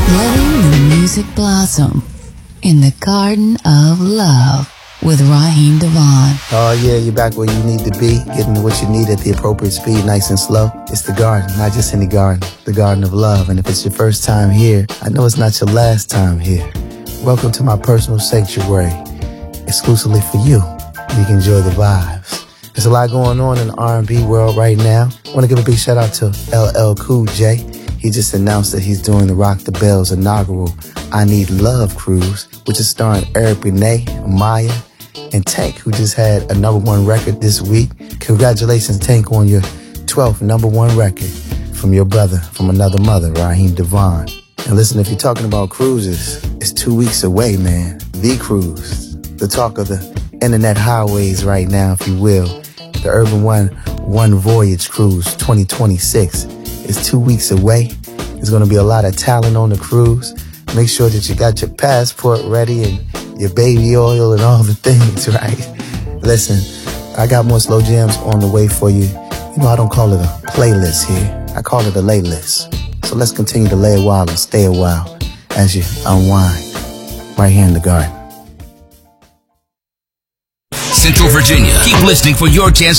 Letting the music blossom in the Garden of Love with Raheem Devon. Oh yeah, you're back where you need to be, getting what you need at the appropriate speed, nice and slow. It's the garden, not just any garden, the Garden of Love. And if it's your first time here, I know it's not your last time here. Welcome to my personal sanctuary, exclusively for you. You can enjoy the vibes. There's a lot going on in the R&B world right now. I want to give a big shout out to LL Cool J. He just announced that he's doing the Rock the Bells inaugural I Need Love cruise, which is starring Eric Benet, Maya, and Tank, who just had a #1 record this week. Congratulations, Tank, on your 12th #1 record from your brother, from another mother, Raheem Devon. And listen, if you're talking about cruises, it's 2 weeks away, man. The cruise, the talk of the internet highways right now, if you will. The Urban One Voyage Cruise 2026 is 2 weeks away. There's going to be a lot of talent on the cruise. Make sure that you got your passport ready and your baby oil and all the things, right? Listen, I got more slow jams on the way for you. You know, I don't call it a playlist here. I call it a lay list. So let's continue to lay a while and stay a while as you unwind right here in the garden. Central Virginia. Keep listening for your chance